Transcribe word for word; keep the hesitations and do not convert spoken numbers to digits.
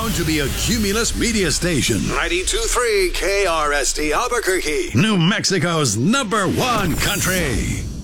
Proud to be a Cumulus media station. ninety-two point three K R S T Albuquerque, New Mexico's number one country.